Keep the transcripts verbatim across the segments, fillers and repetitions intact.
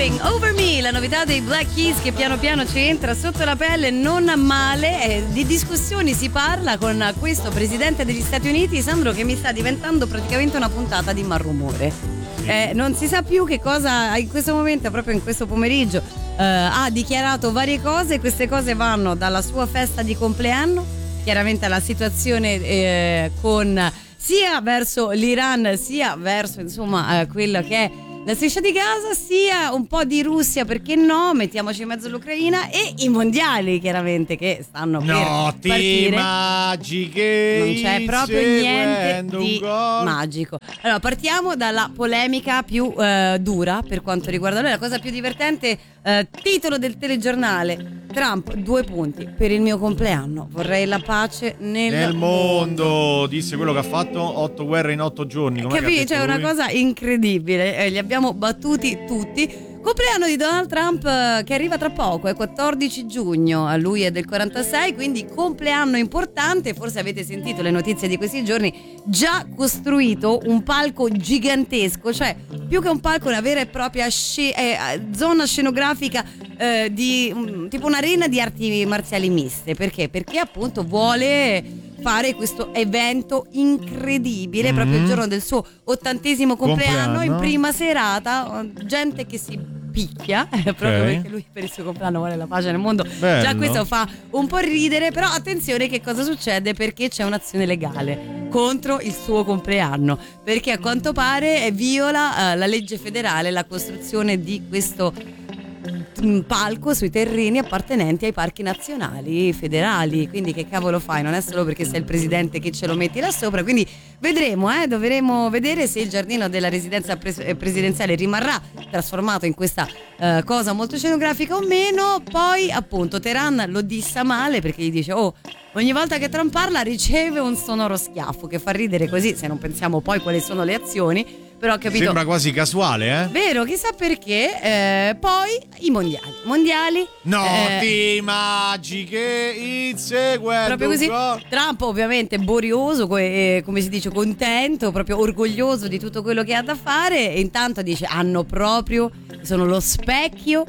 Moving Over Me, la novità dei Black Keys che piano piano ci entra sotto la pelle, non male. Eh, di discussioni si parla con questo presidente degli Stati Uniti, Sandro, che mi sta diventando praticamente una puntata di malumore. Eh, non si sa più che cosa in questo momento, proprio in questo pomeriggio, eh, ha dichiarato varie cose. Queste cose vanno dalla sua festa di compleanno, chiaramente alla situazione eh, con sia verso l'Iran sia verso insomma eh, quello che è la striscia di Gaza, sia un po' di Russia, perché no, mettiamoci in mezzo l'Ucraina, e i mondiali chiaramente che stanno per no, partire. Magiche, non c'è proprio niente di magico. Allora partiamo dalla polemica più eh, dura per quanto riguarda noi, la cosa più divertente, eh, titolo del telegiornale: Trump, due punti, per il mio compleanno vorrei la pace nel, nel mondo. mondo disse quello che ha fatto otto guerre in otto giorni. Capì? Cioè una cosa incredibile, eh, li abbiamo battuti tutti. Compleanno di Donald Trump eh, che arriva tra poco, è quattordici giugno, lui è del quarantasei, quindi compleanno importante. Forse avete sentito le notizie di questi giorni, già costruito un palco gigantesco, cioè più che un palco una vera e propria sce- eh, zona scenografica eh, di um, tipo un'arena di arti marziali miste. Perché? Perché appunto vuole fare questo evento incredibile mm-hmm. proprio il giorno del suo ottantesimo compleanno, compleanno. In prima serata, gente che si picchia eh, proprio okay. perché lui per il suo compleanno vuole la pace nel mondo. Bello. Già questo fa un po' ridere, però attenzione che cosa succede, perché c'è un'azione legale contro il suo compleanno, perché a quanto pare viola eh, la legge federale la costruzione di questo un palco sui terreni appartenenti ai parchi nazionali federali. Quindi che cavolo fai? Non è solo perché sei il presidente che ce lo metti là sopra. Quindi vedremo, eh, dovremo vedere se il giardino della residenza pres- presidenziale rimarrà trasformato in questa uh, cosa molto scenografica o meno. Poi appunto Teheran lo dissa male, perché gli dice: oh, ogni volta che Trump parla riceve un sonoro schiaffo, che fa ridere così se non pensiamo poi quali sono le azioni. Però, capito? Sembra quasi casuale, eh? Vero, chissà perché. Eh, poi i mondiali. Mondiali. Noti eh, magiche inseguendo. Proprio così. Trump ovviamente borioso, come, come si dice, contento, proprio orgoglioso di tutto quello che ha da fare. E intanto dice: hanno proprio, sono lo specchio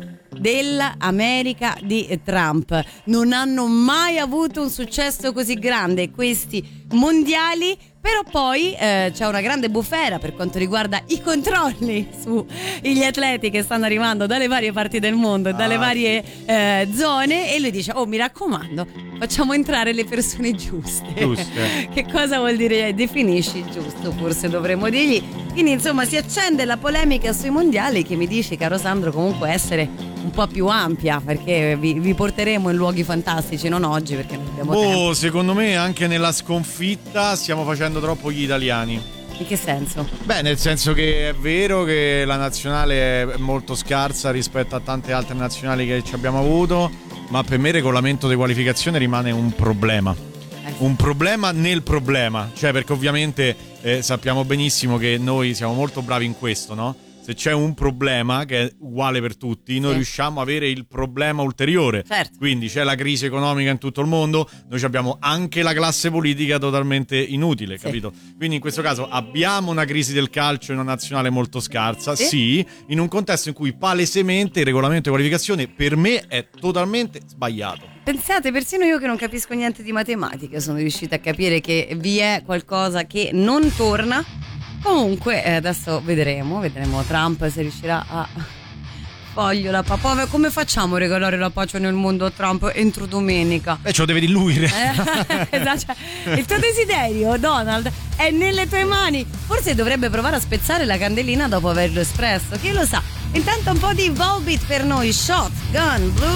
dell'America di Trump. Non hanno mai avuto un successo così grande questi mondiali. Però poi eh, c'è una grande bufera per quanto riguarda i controlli sugli atleti che stanno arrivando dalle varie parti del mondo e ah, dalle varie eh, zone, e lui dice: oh, mi raccomando, facciamo entrare le persone giuste. Giuste. Che cosa vuol dire? Definisci giusto, forse dovremmo dirgli. Quindi insomma si accende la polemica sui mondiali, che mi dici, caro Sandro, comunque essere un po' più ampia, perché vi, vi porteremo in luoghi fantastici, non oggi perché non abbiamo oh, tempo. Secondo me anche nella sconfitta stiamo facendo troppo gli italiani. In che senso? Beh, nel senso che è vero che la nazionale è molto scarsa rispetto a tante altre nazionali che ci abbiamo avuto, ma per me il regolamento di qualificazione rimane un problema. Eh sì. Un problema nel problema, cioè perché ovviamente eh, sappiamo benissimo che noi siamo molto bravi in questo, no? Se c'è un problema che è uguale per tutti, noi sì. riusciamo a avere il problema ulteriore. Certo. Quindi c'è la crisi economica in tutto il mondo, noi abbiamo anche la classe politica totalmente inutile, sì. capito? Quindi in questo caso abbiamo una crisi del calcio in una nazionale molto scarsa, sì. sì, in un contesto in cui palesemente il regolamento di qualificazione per me è totalmente sbagliato. Pensate, persino io che non capisco niente di matematica sono riuscita a capire che vi è qualcosa che non torna. Comunque eh, adesso vedremo, vedremo Trump se riuscirà a voglio la pace. Come facciamo a regalare la pace nel mondo a Trump entro domenica? Eh, ce lo deve di lui. Eh, esatto, cioè, il tuo desiderio, Donald, è nelle tue mani. Forse dovrebbe provare a spezzare la candelina dopo averlo espresso, chi lo sa. Intanto un po' di Volbeat per noi, Shotgun Blue.